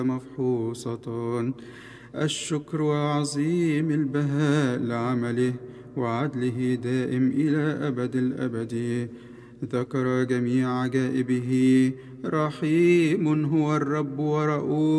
مفحوصة. الشكر عظيم البهاء لعمله، وعدله دائم إلى أبد الأبد. ذكر جميع عجائبه، رحيم هو الرب ورؤوف